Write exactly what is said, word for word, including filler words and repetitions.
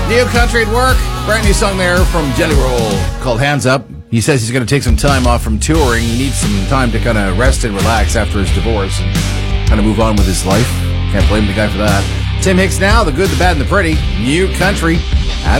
New Country at Work. Brand new song there from Jelly Roll called Hands Up. He says he's going to take some time off from touring. He needs some time to kind of rest and relax after his divorce and kind of move on with his life. Can't blame the guy for that. Tim Hicks now, the good, the bad, and the pretty. New Country